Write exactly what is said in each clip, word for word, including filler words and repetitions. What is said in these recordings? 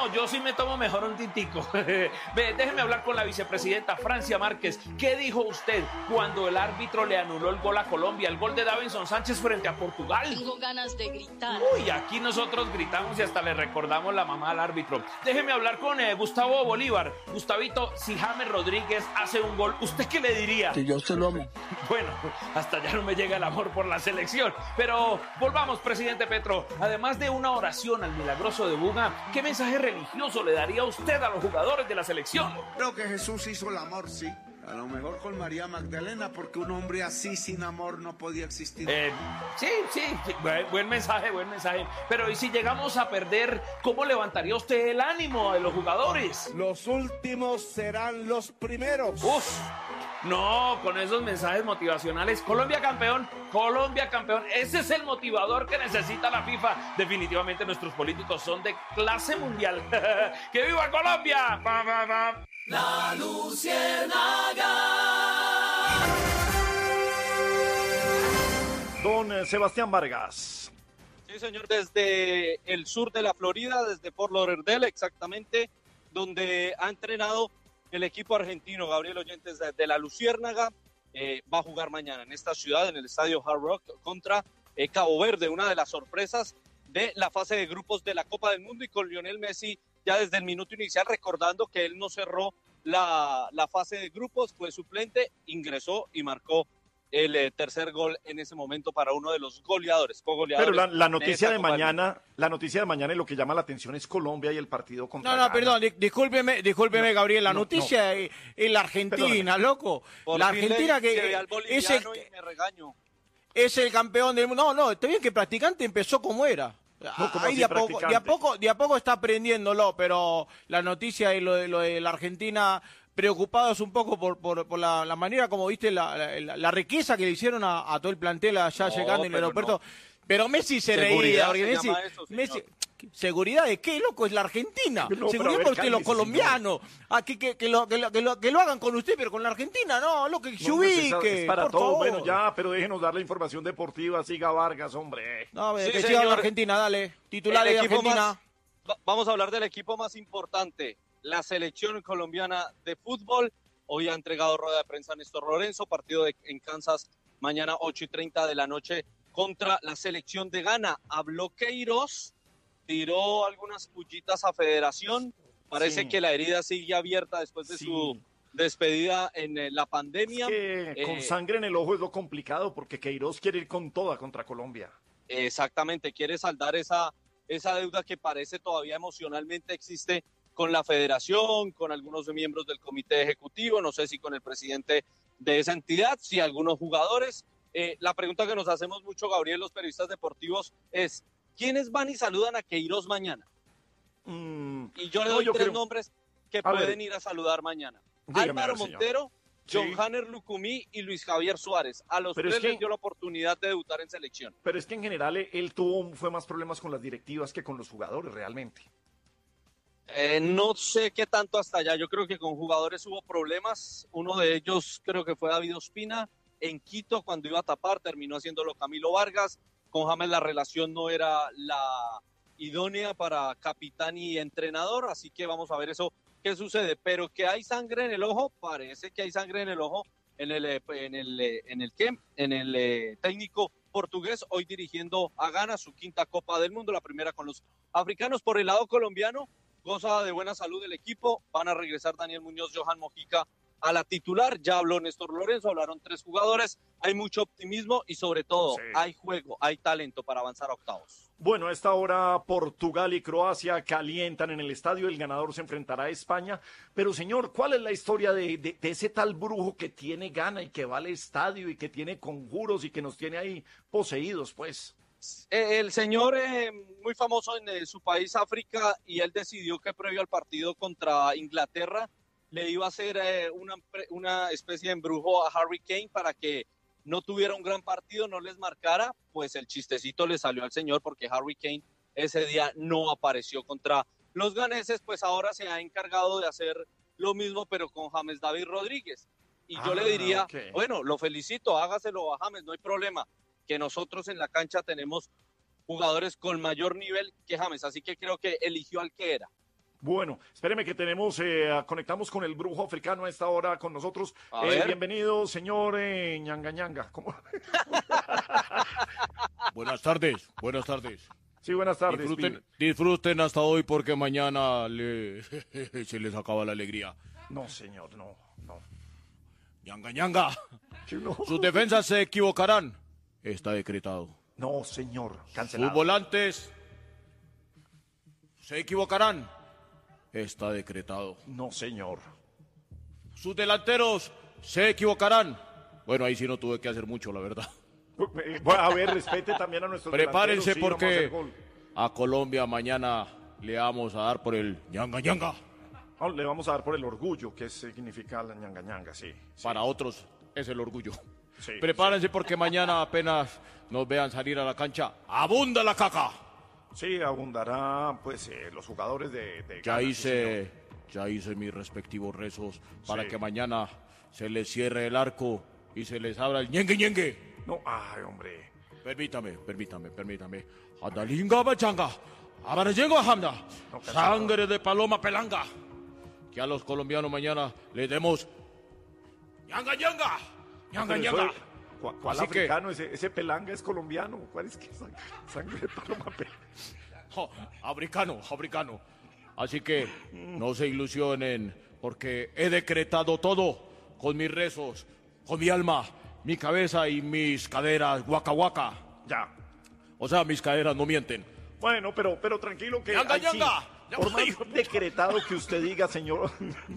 no, yo sí me tomo mejor un tintico. Ve, déjeme hablar con la vicepresidenta Francia Márquez. ¿Qué dijo usted cuando el árbitro le anuló el gol a Colombia, el gol de Davinson Sánchez frente a Portugal? Tengo ganas de gritar. Uy, aquí nosotros gritamos y hasta le recordamos la mamá al árbitro. Déjeme hablar con eh, Gustavo Bolívar. Gustavito, si James Rodríguez hace un gol, ¿usted qué le diría? Que yo se lo amo. Bueno, hasta ya no me llega el amor por la selección. Pero volvamos, presidente Petro. Además de una oración al milagroso de Buga, ¿qué mensaje religioso le daría usted a los jugadores de la selección? Creo que Jesús hizo el amor, sí. A lo mejor con María Magdalena, porque un hombre así sin amor no podía existir. Eh, sí, sí, sí, buen, buen mensaje, buen mensaje. Pero ¿y si llegamos a perder, cómo levantaría usted el ánimo de los jugadores? Los últimos serán los primeros. Uf, no, con esos mensajes motivacionales. Colombia campeón, Colombia campeón. Ese es el motivador que necesita la FIFA. Definitivamente nuestros políticos son de clase mundial. ¡Que viva Colombia! ¡Va, va, va! La Luciérnaga. Don Sebastián Vargas. Sí, señor, desde el sur de la Florida, desde Fort Lauderdale, exactamente, donde ha entrenado el equipo argentino, Gabriel Oyentes, de, de la Luciérnaga. Eh, va a jugar mañana en esta ciudad, en el estadio Hard Rock, contra eh, Cabo Verde, una de las sorpresas de la fase de grupos de la Copa del Mundo, y con Lionel Messi ya desde el minuto inicial, recordando que él no cerró la, la fase de grupos, fue suplente, ingresó y marcó el eh, tercer gol en ese momento para uno de los goleadores, co-goleadores. Pero la, la noticia de, de mañana, la noticia de mañana y lo que llama la atención es Colombia y el partido contra No, no, Ghana. perdón, di- discúlpeme, discúlpeme, No, Gabriel, la no, noticia no. es, es la Argentina, Perdóname. loco. Por La fin Argentina le- se ve que al es el, boliviano y me regaño. es el campeón del mundo. No, no, está bien que practicante empezó como era. No, ¿cómo Ahí así de a poco, de a practicante? poco, de a poco está aprendiéndolo, pero la noticia y lo de, lo de la Argentina, preocupados un poco por, por, por la, la manera como viste la, la, la riqueza que le hicieron a, a todo el plantel allá No, llegando en el pero aeropuerto. no. Pero Messi se Seguridad reía, se porque Messi, llama eso, señor. Messi, ¿seguridad de qué, loco? Es la Argentina. No, pero Seguridad a ver, con usted, los cálmese, colombianos. Ah, que, que, que, lo, que, lo, que, lo, que lo hagan con usted, pero con la Argentina, no, lo que se No, pues esa- ubique. es para por todos. favor. Bueno, ya, pero déjenos dar la información deportiva. Siga Vargas, hombre. No, Sí, que siga señor. la Argentina, dale. Titulares El de equipo Argentina. más- va- vamos a hablar del equipo más importante, la selección colombiana de fútbol. Hoy ha entregado rueda de prensa Néstor Lorenzo, partido de, en Kansas mañana ocho y treinta de la noche contra la selección de Ghana. Habló Queiroz, tiró algunas pullitas a Federación. Parece Sí. que la herida sigue abierta después de Sí. su despedida en eh, la pandemia. Es que Eh, con sangre en el ojo es lo complicado porque Queiroz quiere ir con toda contra Colombia. Exactamente, quiere saldar esa, esa deuda que parece todavía emocionalmente existe con la federación, con algunos miembros del comité ejecutivo, no sé si con el presidente de esa entidad, si algunos jugadores. Eh, la pregunta que nos hacemos mucho, Gabriel, los periodistas deportivos, es ¿quiénes van y saludan a Queiroz mañana? Mm, Y yo le no, doy yo tres creo- nombres que A ver. pueden ir a saludar mañana. Dígame, Álvaro a ver, señor. Montero, John Sí. Hanner Lucumí y Luis Javier Suárez. A los Pero tres es que- les dio la oportunidad de debutar en selección. Pero es que en general eh, él tuvo fue más problemas con las directivas que con los jugadores realmente. Eh, no sé qué tanto hasta allá. Yo creo que con jugadores hubo problemas. Uno de ellos creo que fue David Ospina en Quito cuando iba a tapar, terminó haciéndolo Camilo Vargas. Con James la relación no era la idónea para capitán y entrenador, así que vamos a ver eso qué sucede. Pero que hay sangre en el ojo, parece que hay sangre en el ojo en el eh, en el eh, en el ¿qué? En el eh, técnico portugués, hoy dirigiendo a Ghana su quinta Copa del Mundo, la primera con los africanos. Por el lado colombiano, goza de buena salud el equipo, van a regresar Daniel Muñoz, Johan Mojica a la titular, ya habló Néstor Lorenzo, hablaron tres jugadores, hay mucho optimismo y sobre todo Sí. hay juego, hay talento para avanzar a octavos. Bueno, a esta hora Portugal y Croacia calientan en el estadio, el ganador se enfrentará a España. Pero señor, ¿cuál es la historia de, de, de ese tal brujo que tiene gana y que va al estadio y que tiene conjuros y que nos tiene ahí poseídos, pues? Eh, El señor eh, muy famoso en eh, su país, África, y él decidió que previo al partido contra Inglaterra le iba a hacer eh, una, pre- una especie de embrujo a Harry Kane para que no tuviera un gran partido, no les marcara. Pues el chistecito le salió al señor porque Harry Kane ese día no apareció contra los ganeses. Pues ahora se ha encargado de hacer lo mismo pero con James David Rodríguez. Y yo Ah, le diría, ok. bueno, lo felicito, hágaselo a James, no hay problema, que nosotros en la cancha tenemos jugadores con mayor nivel que James, así que creo que eligió al que era. Bueno, espéreme que tenemos, eh, conectamos con el brujo africano a esta hora con nosotros. A Eh, ver. bienvenido, señor eh, Ñanga Ñanga. ¿Cómo? Buenas tardes, buenas tardes. Sí, buenas tardes. Disfruten, pibe. disfruten hasta hoy porque mañana le- se les acaba la alegría. No, señor, no, no. Ñanga, ñanga. Sí, no. Sus defensas se equivocarán. Está decretado. No, señor, Sus cancelado. volantes se equivocarán. Está decretado. No, señor. Sus delanteros se equivocarán. Bueno, ahí sí no tuve que hacer mucho, la verdad. Eh, bueno, a ver, respete también a nuestros Prepárense delanteros, sí, vamos a hacer porque gol. a Colombia mañana le vamos a dar por el ñanga, ñanga. Ah, le vamos a dar por el orgullo, que significa la ñanga ñanga, sí. sí. Para otros es el orgullo. Sí, Prepárense porque mañana apenas nos vean salir a la cancha. ¡Abunda la caca! Sí, abundará, pues, eh, los jugadores de, de Ya Ghana, sí, hice, ya hice mis respectivos rezos para Sí. que mañana se les cierre el arco y se les abra el ñengue ñengue. señor. No, ay, hombre. Permítame, permítame, permítame. Adalinga bachanga, abarayengo hamda, No, casi sangre de paloma pelanga. Que a los colombianos mañana le demos ñanga ñanga, ñanga Pero eso ñanga. es- ¿Cuál, cuál Así que- africano? Ese, ese pelanga es colombiano. ¿Cuál es que es sang- sangre de paloma pelanga? Jo, africano, africano. Así que no se ilusionen, porque he decretado todo con mis rezos, con mi alma, mi cabeza y mis caderas, guaca guaca. Ya. O sea, mis caderas no mienten. Bueno, pero, pero tranquilo que... Ñanga, ahí sí, ñanga. por más decretado que usted diga, señor...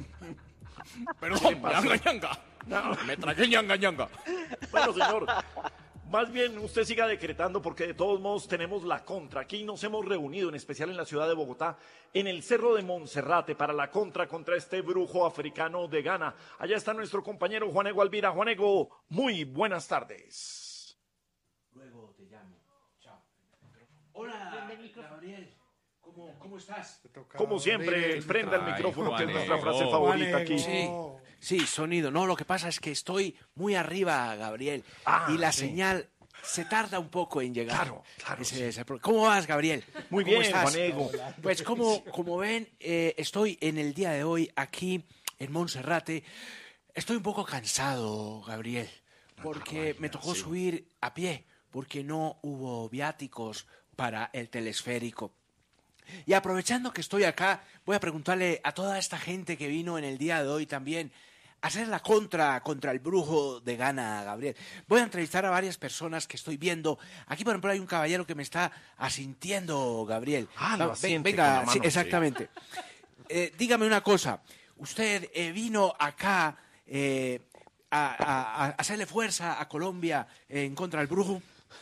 Pero ¿Qué pasó? ñanga ñanga. Me tragué ñanga ñanga. Bueno, señor, más bien usted siga decretando porque de todos modos tenemos la contra. Aquí nos hemos reunido, en especial en la ciudad de Bogotá, en el Cerro de Monserrate, para la contra contra este brujo africano de Ghana. Allá está nuestro compañero Juanego Alvira. Juanego, muy buenas tardes. Luego te llamo. Chao. Hola, Gabriel. ¿Cómo, cómo estás? Como siempre, prenda el Ay, micrófono, que es nuestra Juanego. frase favorita aquí. Sí, sí, sonido. No, lo que pasa es que estoy muy arriba, Gabriel. Ah, y la sí. señal se tarda un poco en llegar. Claro, claro, Ese sí. es el pro- ¿Cómo vas, Gabriel? Muy ¿Cómo bien, estás? Juanego. Pues como, como ven, eh, estoy en el día de hoy aquí en Monserrate. Estoy un poco cansado, Gabriel, porque me tocó subir a pie, porque no hubo viáticos para el telesférico. Y aprovechando que estoy acá, voy a preguntarle a toda esta gente que vino en el día de hoy también a hacer la contra contra el brujo de Ghana, Gabriel. Voy a entrevistar a varias personas que estoy viendo. Aquí, por ejemplo, hay un caballero que me está asintiendo, Gabriel. Ah, lo Va- asiente venga, con la mano, sí, sí. exactamente. Eh, dígame una cosa. Usted eh, vino acá eh, a, a- a hacerle fuerza a Colombia eh, en contra del brujo.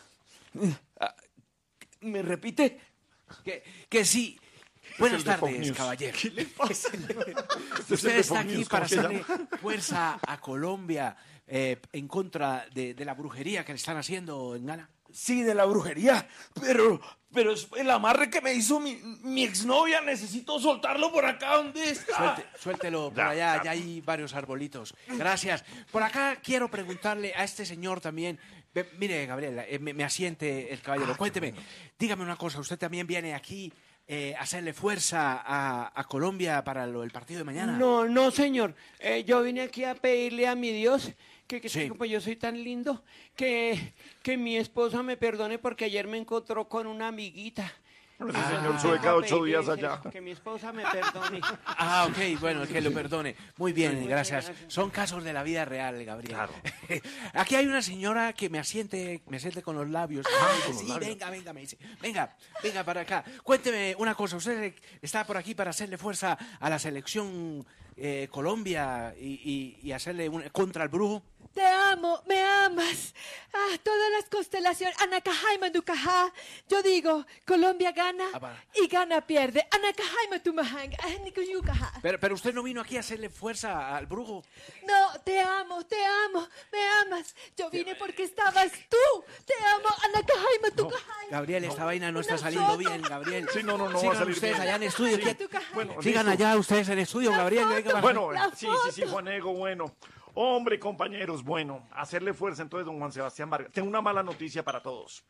¿Me repite? Que, que sí. Buenas el de Fox tardes, News. caballero. ¿Qué le pasa? Este es el Usted de está Fox aquí News, para ¿cómo se hacerle llama? fuerza a Colombia eh, en contra de, de la brujería que le están haciendo en Ghana. Sí, de la brujería, pero, pero es el amarre que me hizo mi, mi exnovia, necesito soltarlo por acá, ¿dónde está? Suelte- suéltelo por Ya, allá, ya. ya hay varios arbolitos. Gracias. Por acá quiero preguntarle a este señor también. Ve- mire, Gabriel, eh, me, me asiente el Ah, caballero. Cuénteme, dígame una cosa, ¿usted también viene aquí eh, a hacerle fuerza a, a Colombia para lo- el partido de mañana? No, no, señor. Eh, yo vine aquí a pedirle a mi Dios que, que Sí. como yo soy tan lindo, que, que mi esposa me perdone porque ayer me encontró con una amiguita. Bueno, ese Ah. señor sube cada ocho días Pedirle allá. Que mi esposa me perdone. Ah, ok, bueno, que lo perdone. Muy bien, gracias. Son casos de la vida real, Gabriel. Claro. Aquí hay una señora que me asiente, me asiente con los labios. con los sí, labios. venga, venga, me dice. Venga, venga para acá. Cuénteme una cosa. ¿Usted está por aquí para hacerle fuerza a la selección eh, Colombia y, y- y hacerle un- contra el brujo? Te amo, me amas. Ah, todas las constelaciones. Anakajaima Dukaja. Yo digo, Colombia gana Ah, para. y gana pierde. Anakajaima Tumahang. Ah, Nikuyukaja. Pero, pero usted no vino aquí a hacerle fuerza al brujo. No, te amo, te amo, me amas. Yo vine porque estabas tú. Te amo, Anakajaima Tukaja. Gabriel, esta vaina no está Una saliendo sopa. bien, Gabriel. Sí, no, no, no va a Sigan salir ustedes bien. allá en estudio. Sí. ¿qué- Bueno, Sigan listo. allá ustedes en estudio, Gabriel. venga, va. Bueno, La sí, sí, sí, foto. Juanego, bueno. Hombre, compañeros, bueno, hacerle fuerza entonces, don Juan Sebastián Vargas. Tengo una mala noticia para todos.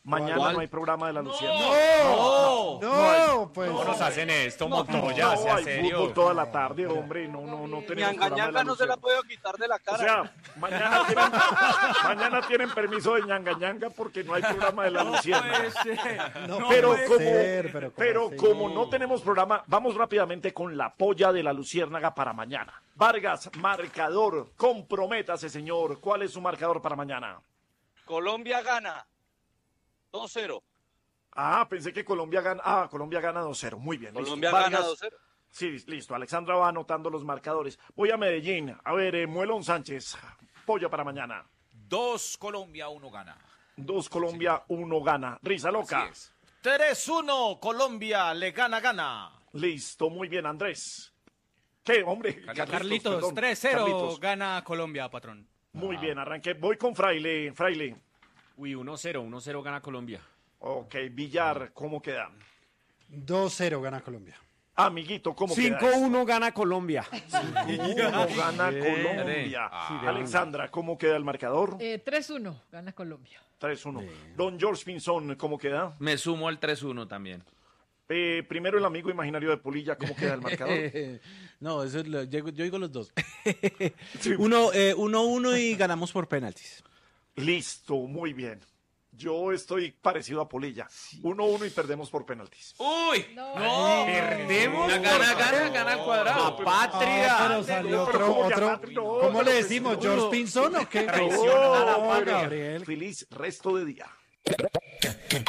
Mañana ¿Cuál? no hay programa de la Luciana. No, no, no, pues. ¿Cómo nos hacen esto, No, Montoya? no, Sea hay serio. fútbol toda la tarde, hombre. No, no, no tenemos programa de Ñangañanga la no se la Luciana. puedo quitar de la O cara. sea, mañana tienen, mañana tienen permiso de ñanga ñanga porque no hay programa de la Luciana. No pero puede como, ser, pero ¿cómo pero así? como no tenemos programa, vamos rápidamente con la polla de la Luciérnaga para mañana. Vargas, marcador, comprométase, señor. ¿Cuál es su marcador para mañana? Colombia gana dos cero. Ah, pensé que Colombia gana. Ah, Colombia gana dos cero. Muy bien. listo. Colombia Vargas, gana dos cero. Sí, listo. Alexandra va anotando los marcadores. Voy a Medellín. A ver, eh, Muelón Sánchez. Polla para mañana. Dos Colombia, uno gana. Dos Colombia, uno gana. Risa loca. Así es. tres uno, Colombia le gana, gana. Listo, muy bien, Andrés. ¿Qué, hombre? Carlitos, perdón. tres cero Carlitos. gana Colombia, patrón. Muy bien, arranqué. Voy con Fraile. Fraile. Uy, uno cero, uno cero gana Colombia. Ok, Villar, ¿cómo queda? dos cero gana Colombia. Amiguito, ¿cómo queda? cinco uno gana Colombia. uno gana Colombia. Ah. Alexandra, ¿cómo queda el marcador? Eh, tres uno gana Colombia. tres uno. Don George Pinzón, ¿cómo queda? Me sumo al tres uno también. Eh, primero el amigo imaginario de Polilla, ¿cómo queda el marcador? No, eso es lo- yo, yo digo los dos. uno, eh, uno, uno y ganamos por penaltis. Listo, muy bien. Yo estoy parecido a Polilla. uno uno y perdemos por penaltis. ¡Uy! No. ¿Perdemos? Gana, gana, gana al cuadrado. Ah, pero salió pero otro, ¿cómo que otro. aparte no? ¿Cómo Pero le pues, decimos? no. ¿George Pinzón o qué? No, Ah, pero Gabriel. Feliz resto de día.